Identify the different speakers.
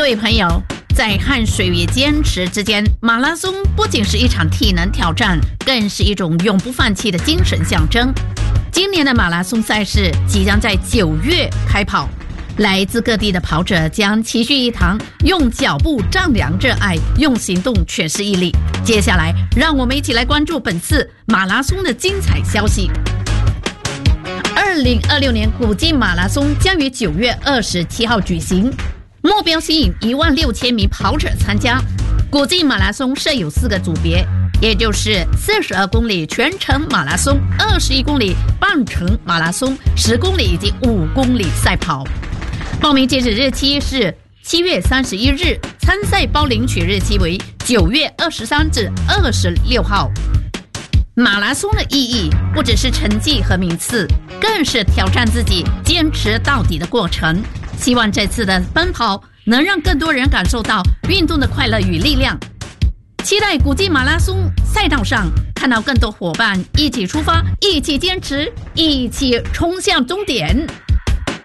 Speaker 1: 各位朋友，在汗水与坚持之间，马拉松不仅是一场体能挑战，更是一种永不放弃的精神象征。今年的马拉松赛事即将在9月开跑，来自各地的跑者将齐聚一堂，用脚步丈量热爱，用行动诠释毅力。接下来，让我们一起来关注本次马拉松的精彩消息。2026年古晋马拉松将于9月27号举行，目标吸引16000名跑者参加。古晋马拉松设有4个组别，也就是42公里全程马拉松、21公里半程马拉松、10公里以及5公里赛跑。报名截止日期是7月31日，参赛包领取日期为9月23至26号。马拉松的意义不只是成绩和名次，更是挑战自己、坚持到底的过程。希望这次的奔跑能让更多人感受到运动的快乐与力量。期待古晋马拉松赛道上看到更多伙伴一起出发，一起坚持，一起冲向终点。